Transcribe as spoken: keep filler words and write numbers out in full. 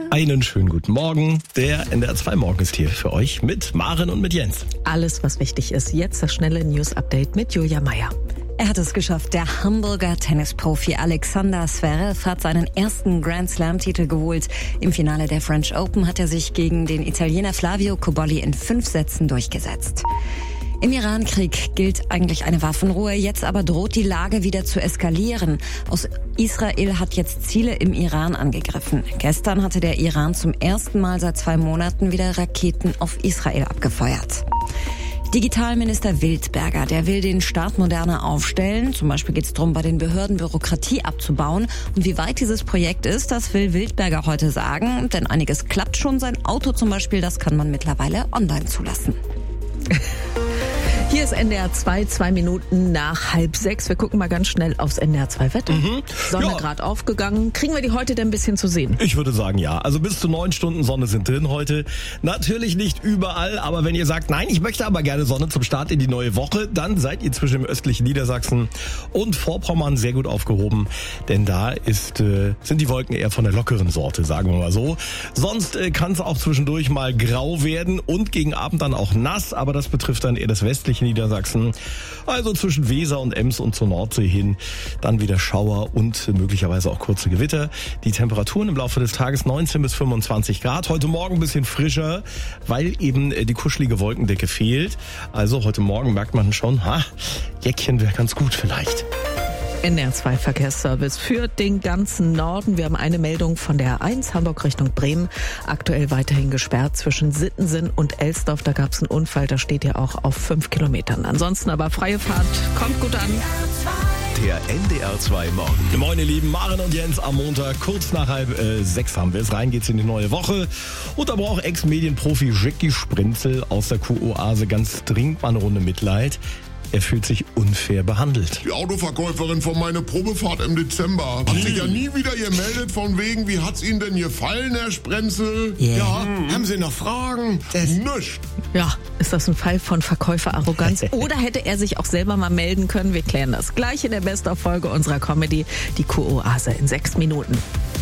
Einen schönen guten Morgen. Der N D R zwei Morgen ist hier für euch mit Maren und mit Jens. Alles, was wichtig ist. Jetzt das schnelle News-Update mit Julia Meyer. Er hat es geschafft. Der Hamburger Tennisprofi Alexander Zverev hat seinen ersten Grand Slam-Titel geholt. Im Finale der French Open hat er sich gegen den Italiener Flavio Cobolli in fünf Sätzen durchgesetzt. Im Iran-Krieg gilt eigentlich eine Waffenruhe, jetzt aber droht die Lage wieder zu eskalieren. Aus Israel hat jetzt Ziele im Iran angegriffen. Gestern hatte der Iran zum ersten Mal seit zwei Monaten wieder Raketen auf Israel abgefeuert. Digitalminister Wildberger, der will den Staat moderner aufstellen. Zum Beispiel geht es darum, bei den Behörden Bürokratie abzubauen. Und wie weit dieses Projekt ist, das will Wildberger heute sagen. Denn einiges klappt schon. Sein Auto zum Beispiel, das kann man mittlerweile online zulassen. Hier ist N D R zwei, zwei Minuten nach halb sechs. Wir gucken mal ganz schnell aufs N D R zwei Wetter. Mhm. Sonne ja. gerade aufgegangen. Kriegen wir die heute denn ein bisschen zu sehen? Ich würde sagen, ja. Also bis zu neun Stunden Sonne sind drin heute. Natürlich nicht überall, aber wenn ihr sagt, nein, ich möchte aber gerne Sonne zum Start in die neue Woche, dann seid ihr zwischen dem östlichen Niedersachsen und Vorpommern sehr gut aufgehoben. Denn da ist, äh, sind die Wolken eher von der lockeren Sorte, sagen wir mal so. Sonst äh, kann es auch zwischendurch mal grau werden und gegen Abend dann auch nass, aber das betrifft dann eher das westliche Niedersachsen, also zwischen Weser und Ems und zur Nordsee hin, dann wieder Schauer und möglicherweise auch kurze Gewitter. Die Temperaturen im Laufe des Tages neunzehn bis fünfundzwanzig Grad. Heute Morgen ein bisschen frischer, weil eben die kuschelige Wolkendecke fehlt. Also heute Morgen merkt man schon, ha, Jäckchen wäre ganz gut vielleicht. N D R zwei Verkehrsservice für den ganzen Norden. Wir haben eine Meldung von der A eins Hamburg Richtung Bremen. Aktuell weiterhin gesperrt zwischen Sittensen und Elsdorf. Da gab es einen Unfall, da steht ja auch auf fünf Kilometern. Ansonsten aber freie Fahrt. Kommt gut an. Der N D R zwei Morgen. Moin ihr Lieben, Maren und Jens am Montag, kurz nach halb äh, sechs haben wir es. Rein geht's in die neue Woche. Und da braucht Ex-Medienprofi Jackie Sprenzel aus der Q-Oase ganz dringend mal eine Runde Mitleid. Er fühlt sich unfair behandelt. Die Autoverkäuferin von meiner Probefahrt im Dezember hat sich ja nie wieder gemeldet von wegen, wie hat's Ihnen denn gefallen, Herr Sprenzel? Yeah. Ja, hm. haben Sie noch Fragen? Das Nicht. Ja, ist das ein Fall von Verkäuferarroganz? Oder hätte er sich auch selber mal melden können? Wir klären das gleich in der Best-of-Folge unserer Comedy, die Q-Oase in sechs Minuten.